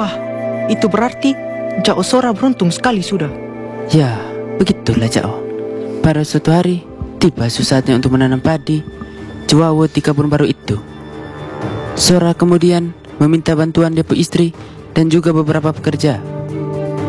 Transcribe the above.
Wah, itu berarti Cak Sora beruntung sekali sudah. Ya, begitulah Cak. Pada suatu hari, tiba saatnya untuk menanam padi Jawawo di kebun baru itu. Sora kemudian meminta bantuan Depo istri dan juga beberapa pekerja